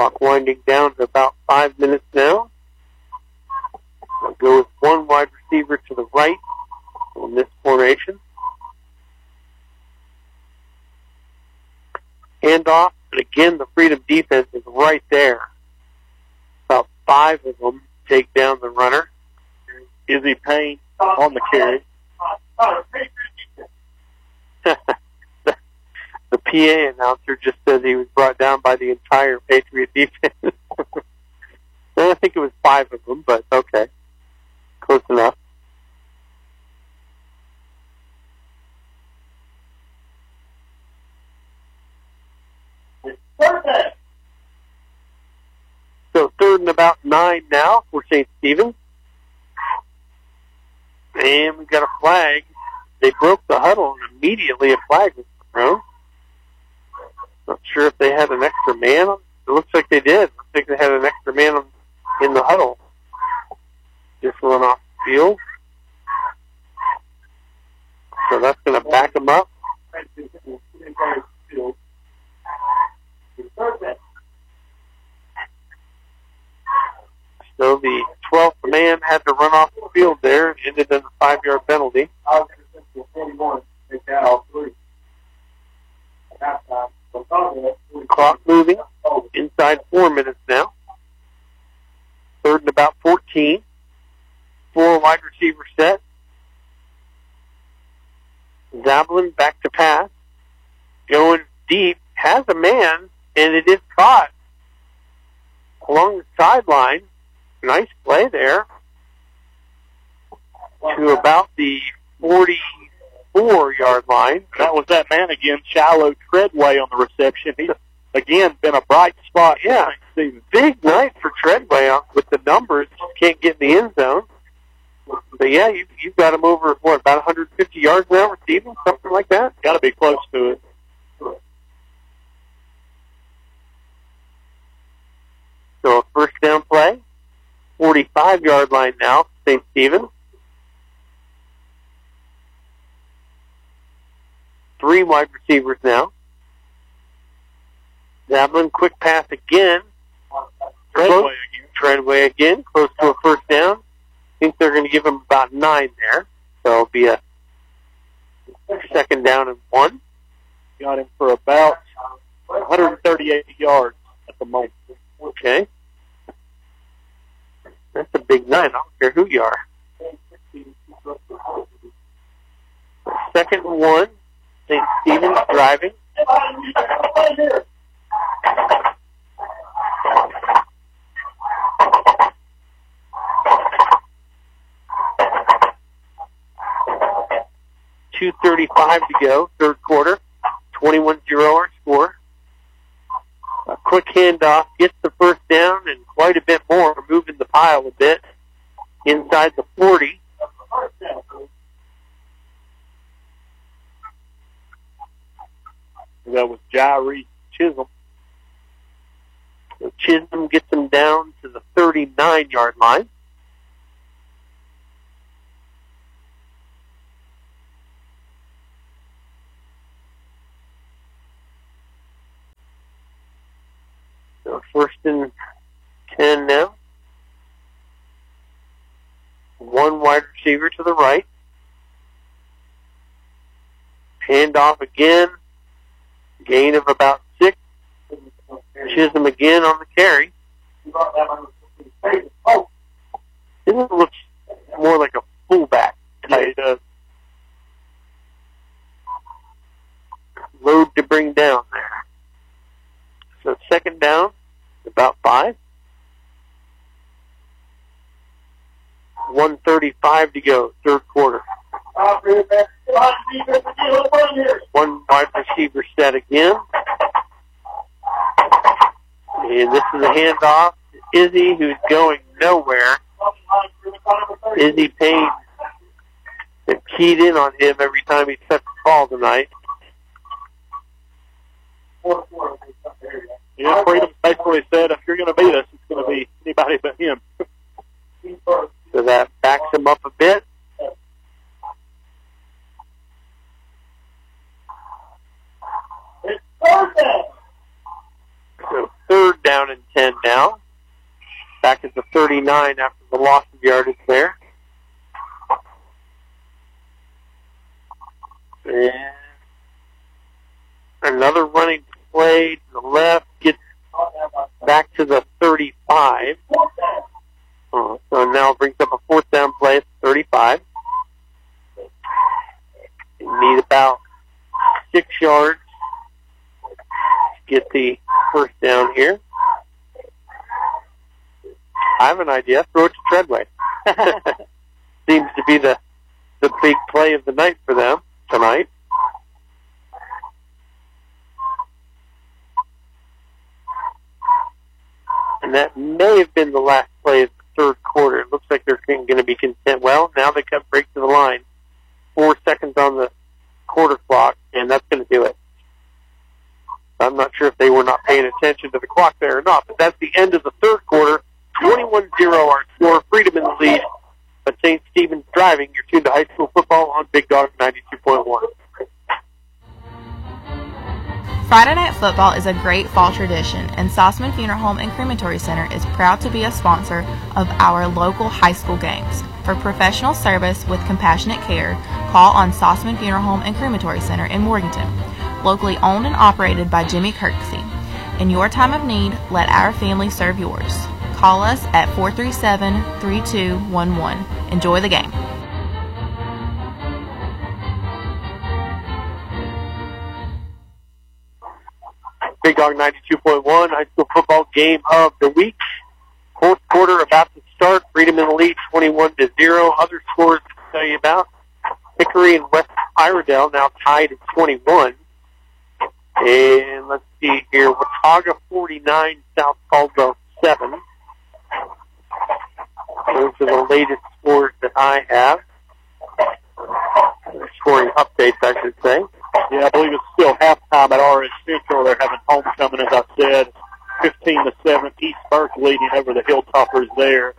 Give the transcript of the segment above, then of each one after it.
Clock winding down to about 5 minutes now. I'll go with one wide receiver to the right in this formation. Handoff, and again, the Freedom defense is right there. About 5 of them take down the runner. Izzy Payne on the carry. The PA announcer just says he was brought down by the entire Patriot defense. I think it was 5 of them, but okay. Close enough. So 3rd and about 9 now for St. Stephen's. And we've got a flag. They broke the huddle and immediately a flag was thrown. Not sure if they had an extra man. It looks like they did. I think they had an extra man in the huddle. Just run off the field. So that's going to back them up. So the 12th man had to run off the field there. It ended in a 5-yard penalty. Clock moving. Inside 4 minutes now. 3rd and about 14. 4 wide receiver set. Zablin back to pass. Going deep. Has a man, and it is caught along the sideline. Nice play there to about the 44-yard line. That was that man again, Shiloh Treadway on the reception. He's, again, been a bright spot. Yeah, big night for Treadway with the numbers. Just can't get in the end zone. But, yeah, you've got him over, about 150 yards now receiving, something like that? Got to be close to it. So a first down play. 45-yard line now, St. Stephen's. 3 wide receivers now. Zablin, quick pass again. Treadway again, close to a first down. I think they're going to give him about 9 there. So it'll be a 2nd down and 1. Got him for about 138 yards at the moment. Okay. That's a big night. I don't care who you are. 2nd and 1. St. Stephen's driving. .235 to go, 3rd quarter. 21-0 our score. A quick handoff, gets the first down and quite a bit more, moving the pile a bit inside the 40. That was Jairee Chisholm. So Chisholm gets him down to the 39-yard line. So 1st and 10 now. 1 wide receiver to the right. Handoff again. Gain of about 6. Chisholm again on the carry. Chisholm looks more like a fullback type. Load to bring down there. So 2nd down, about 5. 1:35 to go, 3rd quarter. 1 wide receiver set again. And this is a handoff to Izzy, who's going nowhere. Izzy Payne has keyed in on him every time he touched the ball tonight. Yeah, Freedom basically said, if you're going to beat us, it's going to be anybody but him. So that backs him up a bit. So 3rd down down and 10 now. Back at the 39 after the loss of yardage there. And another running play to the left, gets back to the 35. So now brings up a fourth down play at 35. They need about 6 yards to get the first down here. I have an idea. Throw it to Treadway. Seems to be the big play of the night for them tonight. And that may have been the last play of the third quarter. It looks like they're going to be content. Well, now they cut break to the line. 4 seconds on the quarter clock, and that's going to do it. I'm not sure if they were not paying attention to the clock there or not, but that's the end of the third quarter. 21-0 our score. Freedom in the lead, but St. Stephen's driving. You're tuned to high school football on Big Dog 92.1. Friday Night Football is a great fall tradition, and Sossaman Funeral Home and Crematory Center is proud to be a sponsor of our local high school games. For professional service with compassionate care, call on Sossaman Funeral Home and Crematory Center in Morganton. Locally owned and operated by Jimmy Kirksey. In your time of need, let our family serve yours. Call us at 437-3211. Enjoy the game. Big Dog 92.1, high school football game of the week. Fourth quarter about to start. Freedom in the lead, 21-0. Other scores to tell you about. Hickory and West Iredell now tied at 21. And let's see here. Watauga 49, South Caldwell 7. Those are the latest scores that I have. Scoring updates, I should say. Yeah, I believe it's still halftime at RS Central. They're having homecoming, as I said. 15-7. East Burke leading over the Hilltoppers there.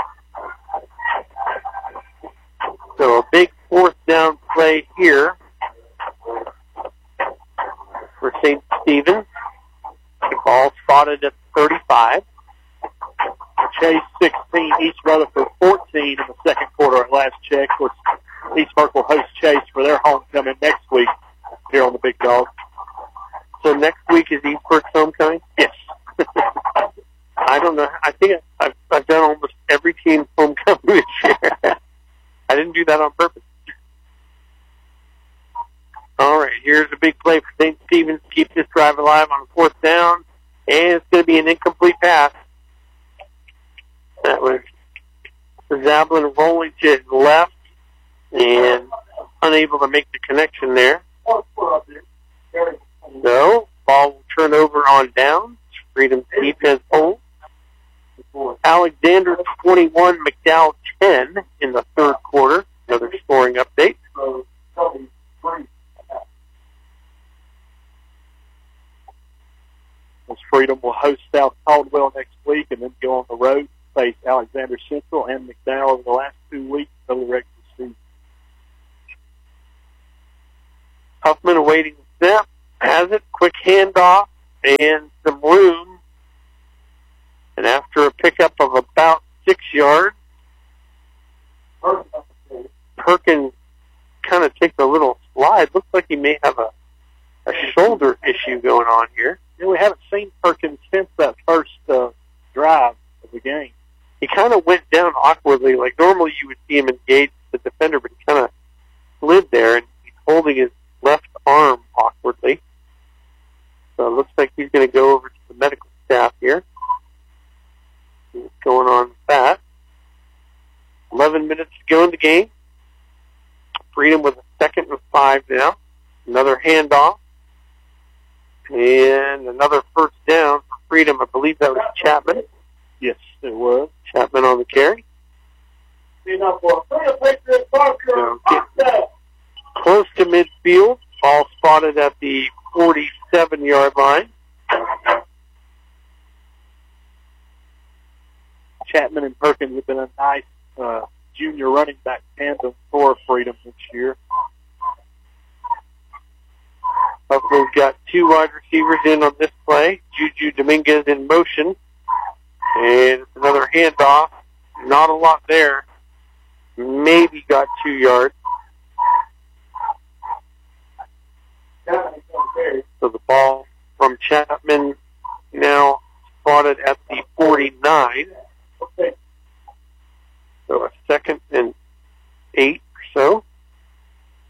So a big fourth down play here for St. Stephen's. The ball spotted at 35. Chase 16, East Rutherford 14 in the second quarter at last check. Of course, East Burke will host Chase for their homecoming next week here on the Big Dog. So next week is East Burke's homecoming? Yes. I don't know. I think I've done almost every team's homecoming this year. I didn't do that on purpose. All right, here's a big play for St. Stephen's to keep this drive alive on the fourth down, and it's going to be an incomplete pass. That was Zablin rolling to his left and unable to make the connection there. So, ball will turn over on down. Freedom's defense holds. Alexander 21, McDowell 10 in the third quarter. Another scoring update. As Freedom will host South Caldwell next week and then go on the road, face Alexander Central and McDowell over the last 2 weeks of the regular season. Huffman awaiting the snap. Has it. Quick handoff and some room. And after a pickup of about 6 yards, Perkins kind of takes a little slide. Looks like he may have a shoulder issue going on here. Yeah, we haven't seen Perkins since that first drive of the game. He kind of went down awkwardly. Like normally you would see him engage the defender, but he kind of slid there, and he's holding his left arm awkwardly. So it looks like he's going to go over to the medical staff here. See what's going on with that. 11 minutes to go in the game. Freedom with a 2nd and 5 now. Another handoff. And another first down for Freedom. I believe that was Chapman. Yes, it was. Chapman on the carry. So, close to midfield. Ball spotted at the 47-yard line. Chapman and Perkins have been a nice junior running back tandem for Freedom this year. Buffalo's got 2 wide receivers in on this play. Juju Dominguez in motion. And it's another handoff. Not a lot there. Maybe got 2 yards. So the ball from Chapman now spotted at the 49. So a 2nd and 8 or so.